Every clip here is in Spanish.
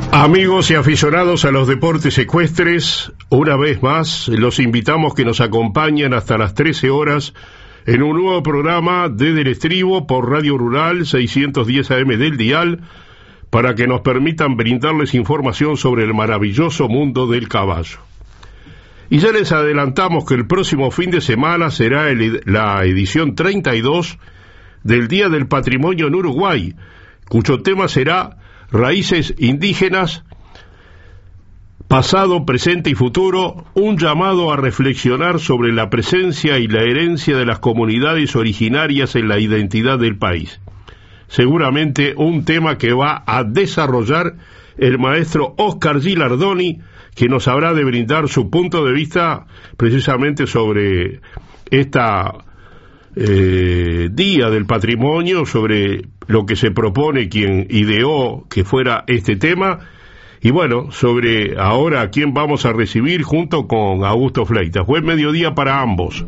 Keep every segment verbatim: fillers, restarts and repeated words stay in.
Amigos y aficionados a los deportes ecuestres, una vez más los invitamos que nos acompañen hasta las trece horas en un nuevo programa de Del Estribo por Radio Rural seiscientos diez A M del dial, para que nos permitan brindarles información sobre el maravilloso mundo del caballo. Y ya les adelantamos que el próximo fin de semana será el, la edición treinta y dos del Día del Patrimonio en Uruguay, cuyo tema será Raíces Indígenas, pasado, presente y futuro, un llamado a reflexionar sobre la presencia y la herencia de las comunidades originarias en la identidad del país. Seguramente un tema que va a desarrollar el maestro Oscar Gilardoni, que nos habrá de brindar su punto de vista precisamente sobre esta eh, Día del Patrimonio, sobre lo que se propone quien ideó que fuera este tema, y bueno, sobre ahora a quién vamos a recibir junto con Augusto Fleitas. Buen mediodía para ambos.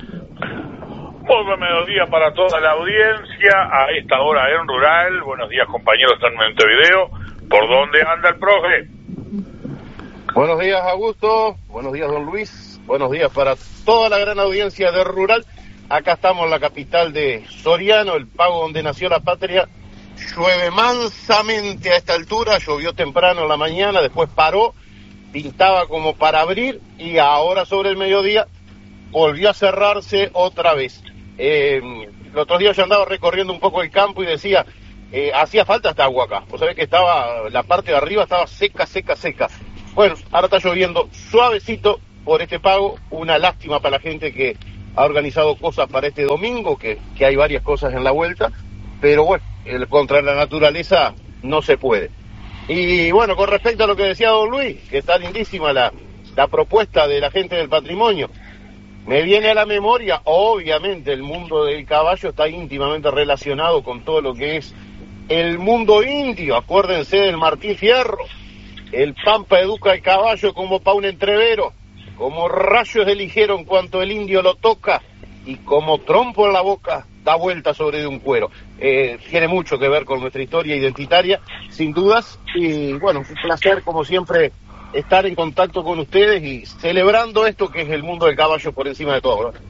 Muy buen mediodía para toda la audiencia a esta hora en Rural. Buenos días, compañeros en Montevideo. ¿Por dónde anda el profe? Buenos días, Augusto. Buenos días, don Luis. Buenos días para toda la gran audiencia de Rural. Acá estamos en la capital de Soriano, el pago donde nació la patria. Llueve mansamente a esta altura, llovió temprano en la mañana, después paró, pintaba como para abrir y ahora sobre el mediodía volvió a cerrarse otra vez. Eh, los otros días yo andaba recorriendo un poco el campo y decía, eh, hacía falta esta agua acá. Vos sabés que estaba, la parte de arriba estaba seca, seca, seca. Bueno, ahora está lloviendo suavecito por este pago, una lástima para la gente que ha organizado cosas para este domingo, que, que hay varias cosas en la vuelta, pero bueno, el, contra la naturaleza no se puede. Y bueno, con respecto a lo que decía don Luis, que está lindísima la, la propuesta de la gente del patrimonio, me viene a la memoria, obviamente el mundo del caballo está íntimamente relacionado con todo lo que es el mundo indio. Acuérdense del Martí Fierro, el Pampa educa al caballo como pa' un entrevero, como rayos de ligero en cuanto el indio lo toca, y como trompo en la boca da vuelta sobre de un cuero. Eh, tiene mucho que ver con nuestra historia identitaria, sin dudas, y bueno, un placer como siempre estar en contacto con ustedes y celebrando esto que es el mundo del caballo por encima de todo, ¿no?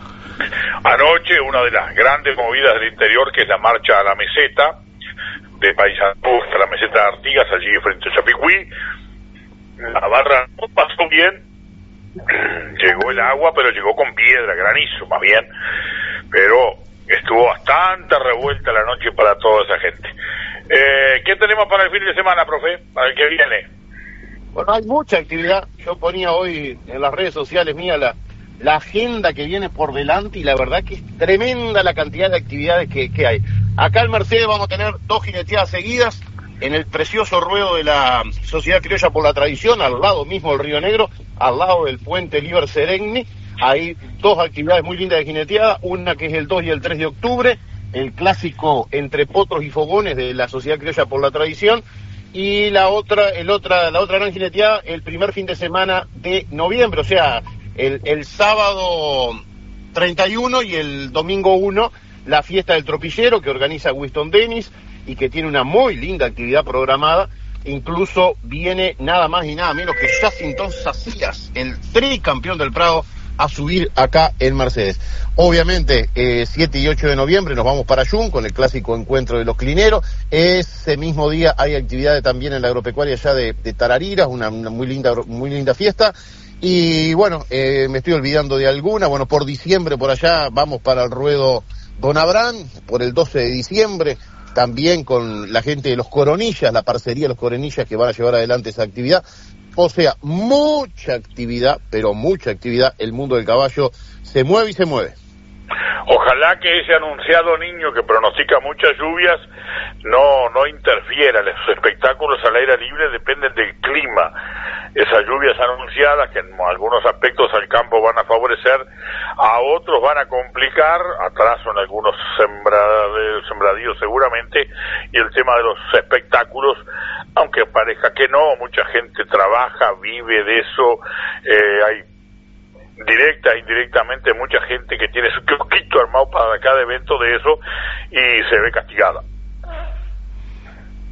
Anoche una de las grandes movidas del interior, que es la marcha a la meseta de Paysandú hasta la meseta de Artigas, allí frente a Chapicuí. La barra no pasó bien, llegó el agua, pero llegó con piedra, granizo más bien, pero estuvo bastante revuelta la noche para toda esa gente. Eh, ¿Qué tenemos para el fin de semana, profe? Para el que viene. Bueno, hay mucha actividad. Yo ponía hoy en las redes sociales mías la, la agenda que viene por delante, y la verdad que es tremenda la cantidad de actividades que, que hay. Acá en Mercedes vamos a tener dos jineteadas seguidas en el precioso ruedo de la Sociedad Criolla por la Tradición, al lado mismo del Río Negro, al lado del puente Liber Seregni. Hay dos actividades muy lindas de jineteada, una que es el dos y el tres de octubre, el clásico entre potros y fogones de la Sociedad Criolla por la Tradición, y la otra, el otra, la otra gran jineteada el primer fin de semana de noviembre, o sea, el, el sábado treinta y uno y el domingo uno, la fiesta del tropillero que organiza Winston Dennis y que tiene una muy linda actividad programada. Incluso viene nada más y nada menos que Jacinton Sacías, el tricampeón del Prado, a subir acá en Mercedes. Obviamente, eh, siete y ocho de noviembre nos vamos para Jun con el clásico encuentro de los clineros. Ese mismo día hay actividades también en la agropecuaria ya de, de Tarariras, una, una muy linda muy linda fiesta. Y bueno, eh, me estoy olvidando de alguna. Bueno, por diciembre por allá vamos para el ruedo Don Abraham, por el doce de diciembre, también con la gente de los Coronillas, la parcería de los Coronillas que van a llevar adelante esa actividad. O sea, mucha actividad, pero mucha actividad. El mundo del caballo se mueve y se mueve. Ojalá que ese anunciado niño que pronostica muchas lluvias no no interfiera. Los espectáculos al aire libre dependen del clima. Esas lluvias anunciadas, que en algunos aspectos al campo van a favorecer, a otros van a complicar, atraso en algunos sembra- sembradíos seguramente, y el tema de los espectáculos, aunque parezca que no, mucha gente trabaja, vive de eso, eh, hay directa e indirectamente mucha gente que tiene su kiosquito armado para cada evento de eso y se ve castigada.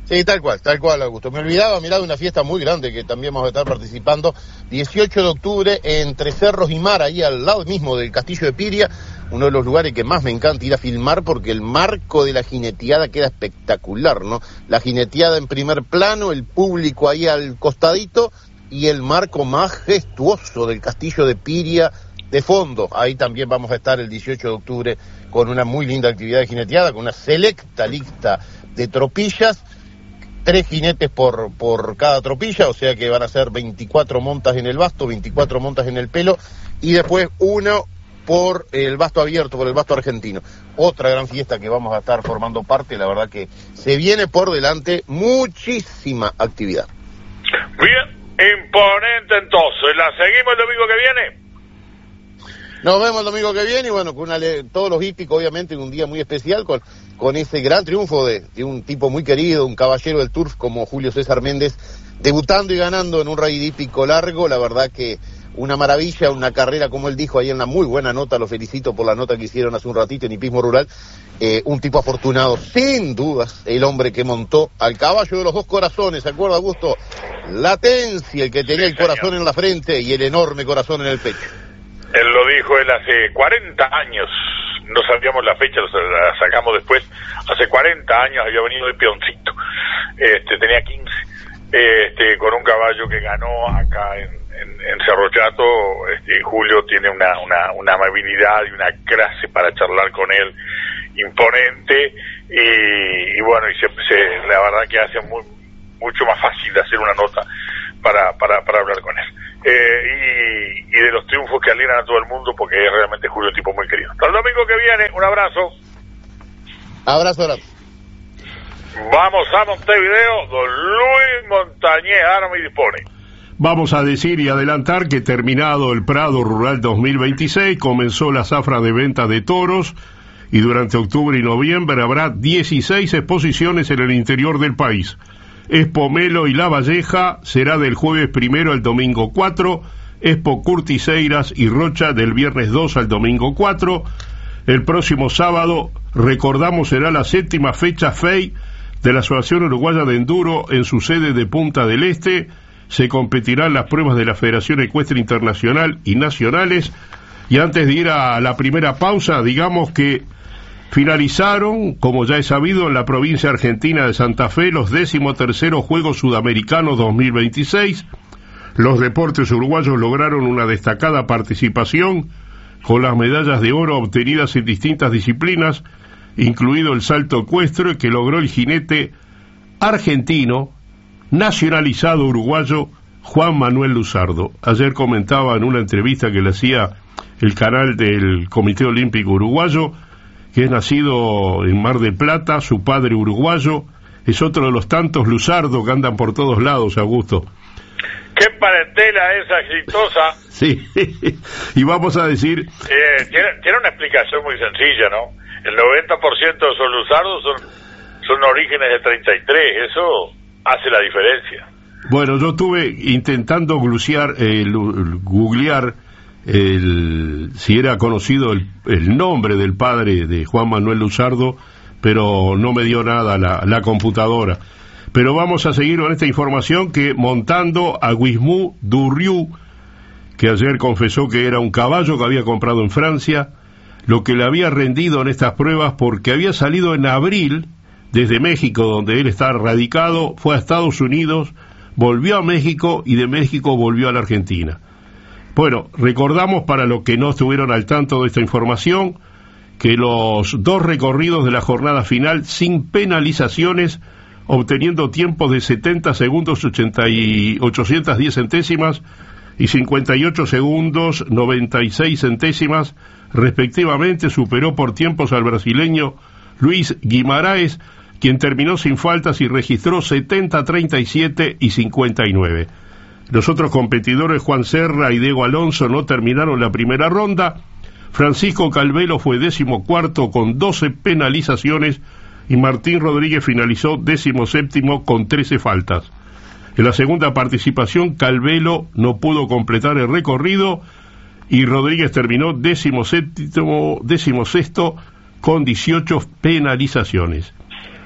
Sí, tal cual, tal cual, Augusto. Me olvidaba, mirá, de una fiesta muy grande que también vamos a estar participando, dieciocho de octubre, entre Cerros y Mar, ahí al lado mismo del Castillo de Piria, uno de los lugares que más me encanta ir a filmar porque el marco de la jineteada queda espectacular, ¿no? La jineteada en primer plano, el público ahí al costadito y el marco majestuoso del Castillo de Piria de fondo. Ahí también vamos a estar el dieciocho de octubre con una muy linda actividad de jineteada, con una selecta lista de tropillas, tres jinetes por, por cada tropilla, o sea que van a ser veinticuatro montas en el basto, veinticuatro montas en el pelo, y después uno por el basto abierto, por el basto argentino. Otra gran fiesta que vamos a estar formando parte, la verdad que se viene por delante muchísima actividad. Bien, imponente entonces. ¿La seguimos el domingo que viene? Nos vemos el domingo que viene y bueno, con una, todos los hípicos, obviamente, en un día muy especial, con, con ese gran triunfo de, de un tipo muy querido, un caballero del turf como Julio César Méndez, debutando y ganando en un raid hípico largo. La verdad que una maravilla, una carrera, como él dijo ahí en la muy buena nota, lo felicito por la nota que hicieron hace un ratito en Hipismo Rural, eh, un tipo afortunado, sin dudas, el hombre que montó al caballo de los dos corazones, ¿se acuerda, Augusto? Latencia, el que tenía el corazón en la frente y el enorme corazón en el pecho. Él lo dijo él hace cuarenta años, no sabíamos la fecha, la sacamos después, hace cuarenta años había venido de peoncito, este, tenía quince, este, con un caballo que ganó acá en, en, en Cerro Chato. Este, Julio tiene una, una, una amabilidad y una clase para charlar con él imponente, y, y bueno, y se, se, la verdad que hace muy, mucho más fácil hacer una nota para, para, para hablar con él. Eh, y, y de los triunfos que alienan a todo el mundo, porque es realmente Julio un tipo muy querido. Hasta el domingo que viene, un abrazo. Abrazo, abrazo. Vamos a Montevideo, don Luis Montañez arma y dispone. Vamos a decir y adelantar que terminado el Prado Rural dos mil veintiséis, comenzó la zafra de venta de toros y durante octubre y noviembre habrá dieciséis exposiciones en el interior del país. Expo Melo y La Valleja será del jueves primero al domingo cuatro, Expo Curtiseiras y Rocha del viernes dos al domingo cuatro. El próximo sábado, recordamos, será la séptima fecha F E I de la Asociación Uruguaya de Enduro en su sede de Punta del Este. Se competirán las pruebas de la Federación Ecuestre Internacional y nacionales. Y antes de ir a la primera pausa, digamos que finalizaron, como ya es sabido, en la provincia argentina de Santa Fe los decimoterceros Juegos Sudamericanos dos mil veintiséis. Los deportes uruguayos lograron una destacada participación con las medallas de oro obtenidas en distintas disciplinas, incluido el salto ecuestre que logró el jinete argentino nacionalizado uruguayo Juan Manuel Luzardo. Ayer comentaba en una entrevista que le hacía el canal del Comité Olímpico Uruguayo que es nacido en Mar del Plata, su padre uruguayo, es otro de los tantos Luzardo que andan por todos lados, Augusto. ¡Qué parentela esa exitosa! Sí, y vamos a decir... Eh, tiene, tiene una explicación muy sencilla, ¿no? El noventa por ciento de esos Luzardos son, son orígenes de treinta y tres, eso hace la diferencia. Bueno, yo estuve intentando gluciar, eh, googlear el, si era conocido el, el nombre del padre de Juan Manuel Luzardo, pero no me dio nada la, la computadora. Pero vamos a seguir con esta información que montando a Guismou Durriu, que ayer confesó que era un caballo que había comprado en Francia, lo que le había rendido en estas pruebas porque había salido en abril desde México, donde él está radicado, fue a Estados Unidos, volvió a México y de México volvió a la Argentina. Bueno, recordamos para los que no estuvieron al tanto de esta información que los dos recorridos de la jornada final sin penalizaciones, obteniendo tiempos de setenta segundos ochenta y ochocientas diez centésimas y cincuenta y ocho segundos noventa y seis centésimas respectivamente, superó por tiempos al brasileño Luis Guimaraes, quien terminó sin faltas y registró setenta treinta y siete y cincuenta y nueve. Los otros competidores, Juan Serra y Diego Alonso, no terminaron la primera ronda. Francisco Calvelo fue décimo cuarto con doce penalizaciones y Martín Rodríguez finalizó décimo séptimo con trece faltas. En la segunda participación, Calvelo no pudo completar el recorrido y Rodríguez terminó décimo séptimo, décimo sexto con dieciocho penalizaciones.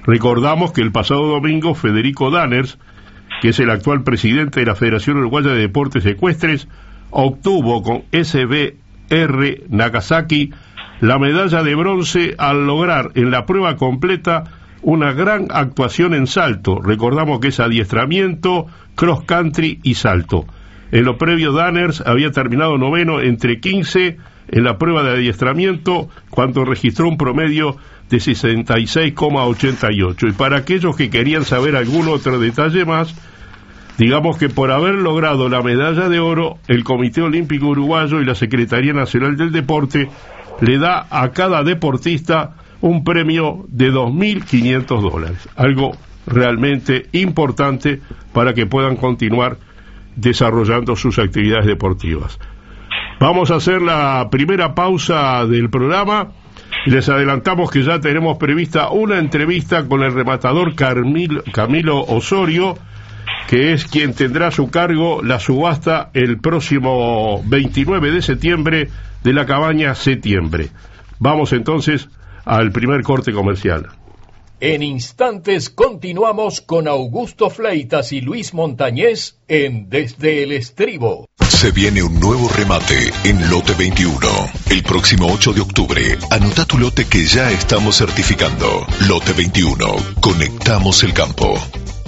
Recordamos que el pasado domingo Federico Danners, que es el actual presidente de la Federación Uruguaya de Deportes Ecuestres, obtuvo con S B R Nagasaki la medalla de bronce al lograr en la prueba completa una gran actuación en salto. Recordamos que es adiestramiento, cross country y salto. En lo previo, Danners había terminado noveno entre quince en la prueba de adiestramiento, cuando registró un promedio de sesenta y seis coma ochenta y ocho. Y para aquellos que querían saber algún otro detalle más, digamos que por haber logrado la medalla de oro, el Comité Olímpico Uruguayo y la Secretaría Nacional del Deporte le da a cada deportista un premio de dos mil quinientos dólares, algo realmente importante para que puedan continuar desarrollando sus actividades deportivas. Vamos a hacer la primera pausa del programa y les adelantamos que ya tenemos prevista una entrevista con el rematador Camilo, Camilo Osorio, que es quien tendrá a su cargo la subasta el próximo veintinueve de septiembre de la cabaña Septiembre. Vamos entonces al primer corte comercial. En instantes continuamos con Augusto Fleitas y Luis Montañez en Desde el Estribo. Se viene un nuevo remate en Lote veintiuno. El próximo ocho de octubre, anota tu lote que ya estamos certificando. Lote veintiuno. Conectamos el campo.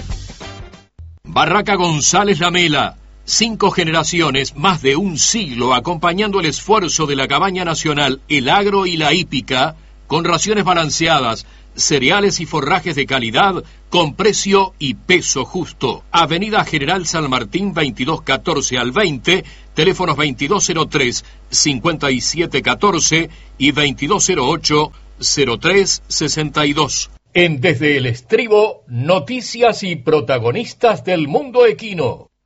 Barraca González Lamela. Cinco generaciones, más de un siglo, acompañando el esfuerzo de la cabaña nacional, el agro y la hípica, con raciones balanceadas, cereales y forrajes de calidad, con precio y peso justo. Avenida General San Martín veintidós catorce al veinte, teléfonos veintidós cero tres cincuenta y siete catorce y veintidós cero ocho cero tres sesenta y dos. En Desde el Estribo, noticias y protagonistas del mundo equino.